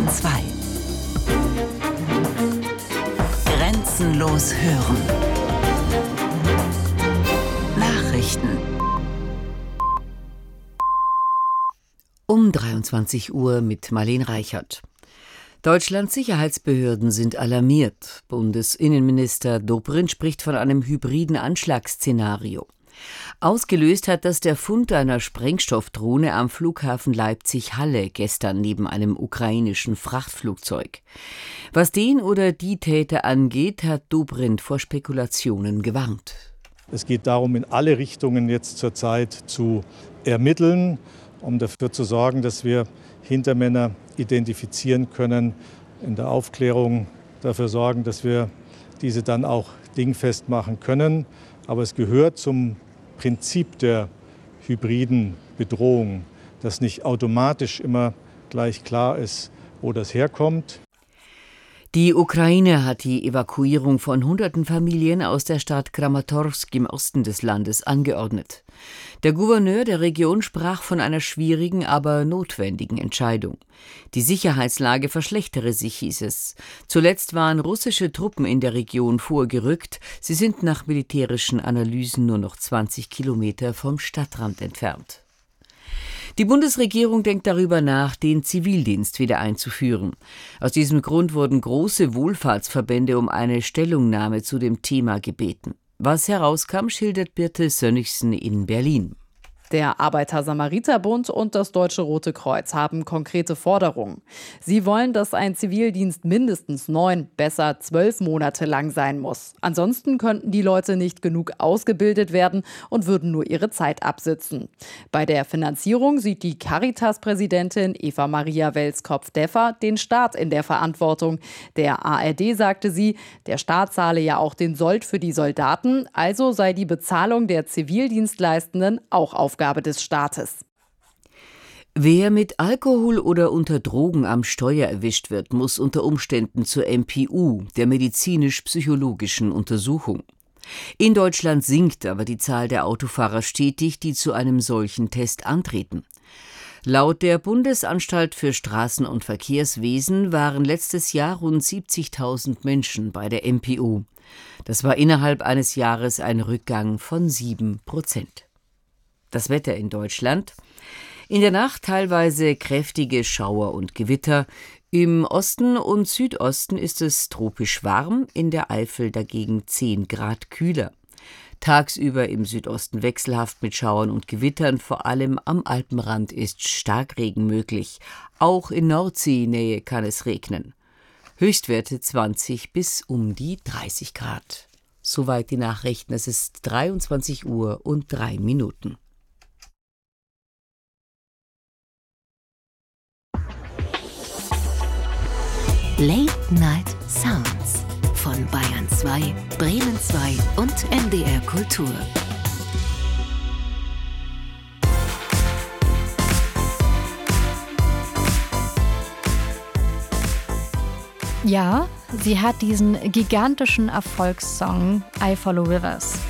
2. Grenzenlos hören. Nachrichten. Um 23 Uhr mit Marlene Reichert. Deutschlands Sicherheitsbehörden sind alarmiert. Bundesinnenminister Dobrindt spricht von einem hybriden Anschlagsszenario. Ausgelöst hat das der Fund einer Sprengstoffdrohne am Flughafen Leipzig-Halle gestern neben einem ukrainischen Frachtflugzeug. Was den oder die Täter angeht, hat Dobrindt vor Spekulationen gewarnt. Es geht darum, in alle Richtungen jetzt zurzeit zu ermitteln, um dafür zu sorgen, dass wir Hintermänner identifizieren können, in der Aufklärung dafür sorgen, dass wir diese dann auch dingfest machen können. Aber es gehört zum Prinzip der hybriden Bedrohung, dass nicht automatisch immer gleich klar ist, wo das herkommt. Die Ukraine hat die Evakuierung von hunderten Familien aus der Stadt Kramatorsk im Osten des Landes angeordnet. Der Gouverneur der Region sprach von einer schwierigen, aber notwendigen Entscheidung. Die Sicherheitslage verschlechtere sich, hieß es. Zuletzt waren russische Truppen in der Region vorgerückt. Sie sind nach militärischen Analysen nur noch 20 Kilometer vom Stadtrand entfernt. Die Bundesregierung denkt darüber nach, den Zivildienst wieder einzuführen. Aus diesem Grund wurden große Wohlfahrtsverbände um eine Stellungnahme zu dem Thema gebeten. Was herauskam, schildert Birte Sönnigsen in Berlin. Der Arbeiter-Samariter-Bund und das Deutsche Rote Kreuz haben konkrete Forderungen. Sie wollen, dass ein Zivildienst mindestens 9, besser 12 Monate lang sein muss. Ansonsten könnten die Leute nicht genug ausgebildet werden und würden nur ihre Zeit absitzen. Bei der Finanzierung sieht die Caritas-Präsidentin Eva-Maria Welskopf-Deffer den Staat in der Verantwortung. Der ARD sagte sie, der Staat zahle ja auch den Sold für die Soldaten, also sei die Bezahlung der Zivildienstleistenden auch Aufgabe des Staates. Wer mit Alkohol oder unter Drogen am Steuer erwischt wird, muss unter Umständen zur MPU, der medizinisch-psychologischen Untersuchung. In Deutschland sinkt aber die Zahl der Autofahrer stetig, die zu einem solchen Test antreten. Laut der Bundesanstalt für Straßen- und Verkehrswesen waren letztes Jahr rund 70.000 Menschen bei der MPU. Das war innerhalb eines Jahres ein Rückgang von 7%. Das Wetter in Deutschland. In der Nacht teilweise kräftige Schauer und Gewitter. Im Osten und Südosten ist es tropisch warm, in der Eifel dagegen 10 Grad kühler. Tagsüber im Südosten wechselhaft mit Schauern und Gewittern, vor allem am Alpenrand ist Starkregen möglich. Auch in Nordseenähe kann es regnen. Höchstwerte 20 bis um die 30 Grad. Soweit die Nachrichten. Es ist 23 Uhr und 3 Minuten. Late Night Sounds von Bayern 2, Bremen 2 und NDR Kultur. Ja, sie hat diesen gigantischen Erfolgssong I Follow Rivers.